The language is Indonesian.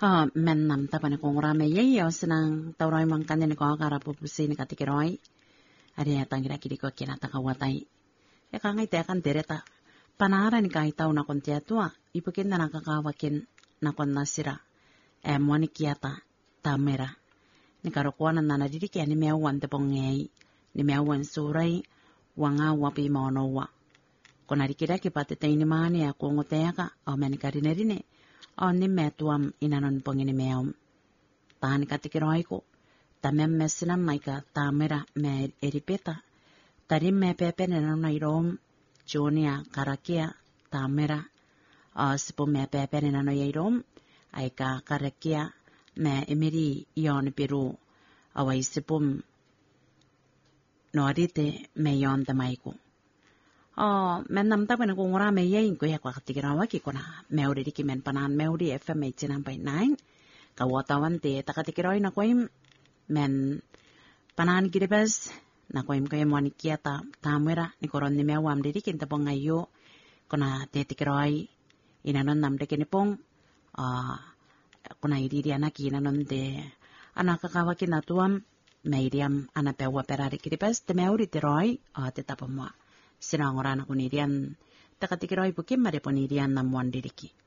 Men nam tapane kongorame ye senang taurai mangkane ni ko kara pupusi ni katikiroi. Ari tangira kiri ko kina takawatai. Ya kangai te akan dereta. Panara ni kai tau na kon tua. Ipukin na nakakawakin na kon nasira. Mwani kiata tamera. Ni karokuanan na nadidiki ni meawan te pongei. Ni meawan surai. Wanga wapi maonowa. Kona rikira ki patete ini maani ya kuongoteaka. O meni karinarine. O ni metuam inanon pongini meom. Tahani katikiroi ko. Tamem mesinam maika tamera me eripeta. Tarim me pepene na irom. Jonia karakia tamera. Sipo me pepene na irom. Aika karakia me emiri ion peru. Awai sipum no arite me ion tamaiko. Men tapane kung ora me yain ko ya kwa katikirawa ki kona meuri ki men panan meuri FM 89.9 kawatawan te takatikiroi na koim men panan kiribas na koim ko yemoni kiata tamera ni koron ni mewam diri kinta pongayo kona te tikiroi inanon namde kinipong kona idiri anaki inanon de anakakawa kinatuam meiriam anapewa perari kiribas te meuri tiroi te tapamwa. Sinang orang aku nirian takatikiroi bukim mare ponirian namuan diriki.